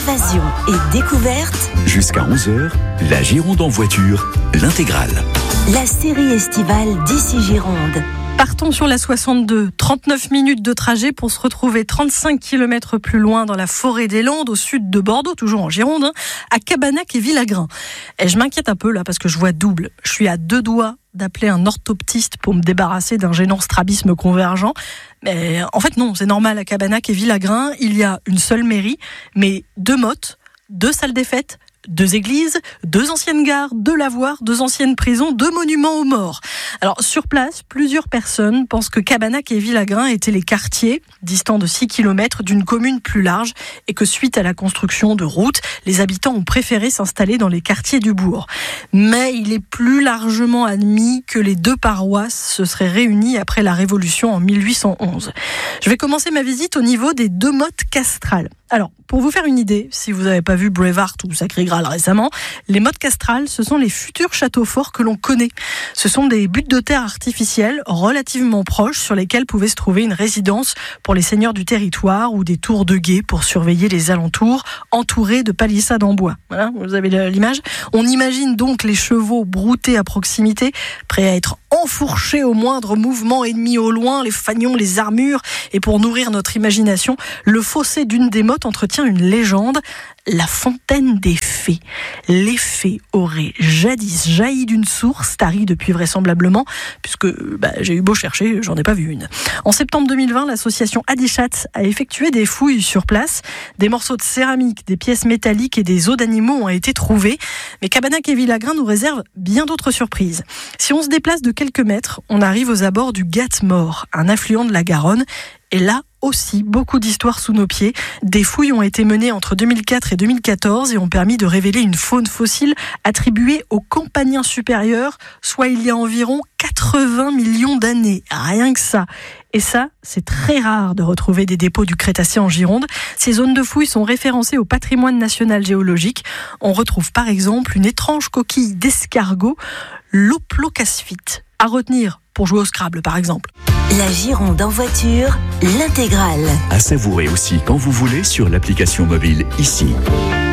Évasion et découverte. Jusqu'à 11h, la Gironde en voiture, l'intégrale. La série estivale d'ici Gironde. Partons sur la 62, 39 minutes de trajet pour se retrouver 35 km plus loin dans la forêt des Landes, au sud de Bordeaux, toujours en Gironde, à Cabanac et Villagrain. Et je m'inquiète un peu là parce que je vois double. Je suis à 2 doigts d'appeler un orthoptiste pour me débarrasser d'un gênant strabisme convergent. Mais en fait non, c'est normal, à Cabanac et Villagrain, il y a une seule mairie, mais 2 mottes, 2 salles des fêtes, 2 églises, 2 anciennes gares, 2 lavoirs, 2 anciennes prisons, 2 monuments aux morts. Alors, sur place, plusieurs personnes pensent que Cabanac et Villagrain étaient les quartiers, distants de 6 km d'une commune plus large, et que suite à la construction de routes, les habitants ont préféré s'installer dans les quartiers du bourg. Mais il est plus largement admis que les 2 paroisses se seraient réunies après la Révolution en 1811. Je vais commencer ma visite au niveau des 2 mottes castrales. Alors, pour vous faire une idée, si vous n'avez pas vu Braveheart ou Sacré Graal récemment, les mottes castrales, ce sont les futurs châteaux forts que l'on connaît. Ce sont des buttes de terre artificielles relativement proches sur lesquelles pouvait se trouver une résidence pour les seigneurs du territoire ou des tours de guet pour surveiller les alentours, entourés de palissades en bois. Voilà, vous avez l'image. On imagine donc les chevaux broutés à proximité, prêts à être enfourchés au moindre mouvement ennemi au loin, les fanions, les armures. Et pour nourrir notre imagination, le fossé d'une des mottes entretient une légende, la fontaine des fées. Les fées auraient jadis jailli d'une source, tarie depuis vraisemblablement, puisque j'ai eu beau chercher, j'en ai pas vu une. En septembre 2020, l'association Adichat a effectué des fouilles sur place. Des morceaux de céramique, des pièces métalliques et des os d'animaux ont été trouvés. Mais Cabanac et Villagrain nous réservent bien d'autres surprises. Si on se déplace de quelques mètres, on arrive aux abords du Gat-Mort, un affluent de la Garonne. Et là aussi, beaucoup d'histoires sous nos pieds. Des fouilles ont été menées entre 2004 et 2014 et ont permis de révéler une faune fossile attribuée aux Campaniens supérieurs, soit il y a environ 80 millions d'années. Rien que ça. Et ça, c'est très rare de retrouver des dépôts du Crétacé en Gironde. Ces zones de fouilles sont référencées au patrimoine national géologique. On retrouve par exemple une étrange coquille d'escargot, l'Oplocasphite. À retenir pour jouer au Scrabble par exemple. La Gironde en voiture, l'intégrale. À savourer aussi quand vous voulez sur l'application mobile ici.